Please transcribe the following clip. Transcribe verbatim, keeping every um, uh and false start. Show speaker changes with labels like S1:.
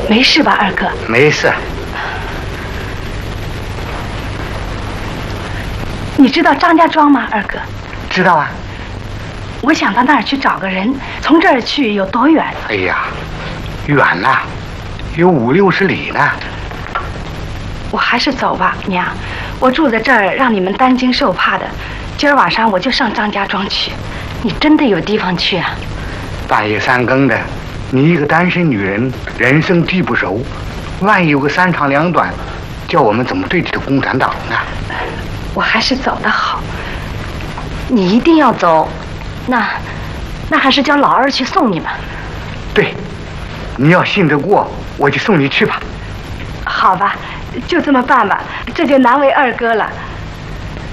S1: 没事吧，二哥？
S2: 没事。
S1: 你知道张家庄吗，二哥？
S2: 知道啊。
S1: 我想到那儿去找个人，从这儿去有多远？
S2: 哎呀，远呐，有五六十里呢。
S1: 我还是走吧，娘。我住在这儿，让你们担惊受怕的。今儿晚上我就上张家庄去。你真的有地方去啊？
S2: 半夜三更的，你一个单身女人，人生地不熟，万一有个三长两短，叫我们怎么对这个共产党呢？
S1: 我还是走得好。你一定要走，那那还是叫老二去送你们。
S2: 对，你要信得过，我就送你去吧。
S1: 好吧，就这么办吧，这就难为二哥了。